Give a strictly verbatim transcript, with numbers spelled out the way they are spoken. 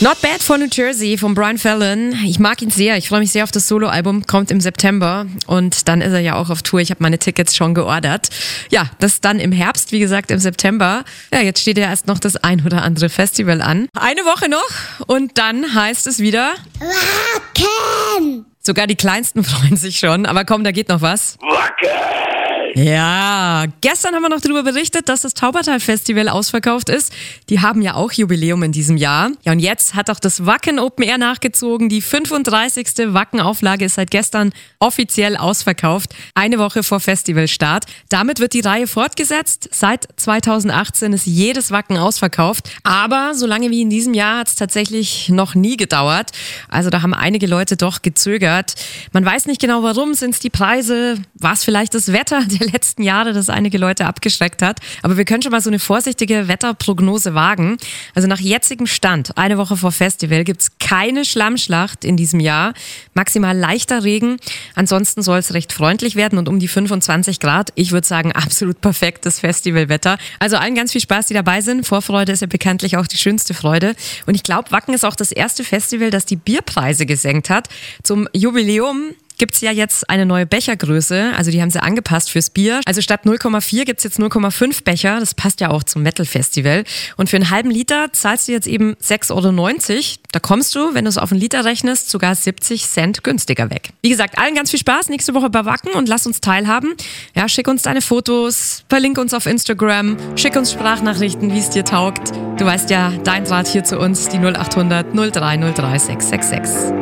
Not Bad von New Jersey von Brian Fallon. Ich mag ihn sehr. Ich freue mich sehr auf das Soloalbum. Kommt im September und dann ist er ja auch auf Tour. Ich habe meine Tickets schon geordert. Ja, das dann im Herbst, wie gesagt, im September. Ja, jetzt steht ja erst noch das ein oder andere Festival an. Eine Woche noch und dann heißt es wieder Wacken! Sogar die Kleinsten freuen sich schon. Aber komm, da geht noch was. Wacken! Ja, gestern haben wir noch darüber berichtet, dass das Taubertal-Festival ausverkauft ist. Die haben ja auch Jubiläum in diesem Jahr. Ja, und jetzt hat auch das Wacken Open Air nachgezogen. Die fünfunddreißigste Wacken-Auflage ist seit gestern offiziell ausverkauft. Eine Woche vor Festivalstart. Damit wird die Reihe fortgesetzt. Seit zweitausendachtzehn ist jedes Wacken ausverkauft. Aber so lange wie in diesem Jahr hat es tatsächlich noch nie gedauert. Also da haben einige Leute doch gezögert. Man weiß nicht genau warum. Sind es die Preise? War es vielleicht das Wetter der letzten Jahre, das einige Leute abgeschreckt hat? Aber wir können schon mal so eine vorsichtige Wetterprognose wagen. Also nach jetzigem Stand, eine Woche vor Festival, gibt es keine Schlammschlacht in diesem Jahr. Maximal leichter Regen. Ansonsten soll es recht freundlich werden und um die fünfundzwanzig Grad. Ich würde sagen, absolut perfektes Festivalwetter. Also allen ganz viel Spaß, die dabei sind. Vorfreude ist ja bekanntlich auch die schönste Freude. Und ich glaube, Wacken ist auch das erste Festival, das die Bierpreise gesenkt hat. Zum Jubiläum gibt es ja jetzt eine neue Bechergröße, also die haben sie angepasst fürs Bier. Also statt null Komma vier gibt es jetzt null Komma fünf Becher, das passt ja auch zum Metal-Festival. Und für einen halben Liter zahlst du jetzt eben sechs Euro neunzig. Da kommst du, wenn du es auf einen Liter rechnest, sogar siebzig Cent günstiger weg. Wie gesagt, allen ganz viel Spaß nächste Woche bei Wacken und lass uns teilhaben. Ja, schick uns deine Fotos, verlink uns auf Instagram, schick uns Sprachnachrichten, wie es dir taugt. Du weißt ja, dein Draht hier zu uns, die null acht hundert null drei null drei sechs sechs sechs.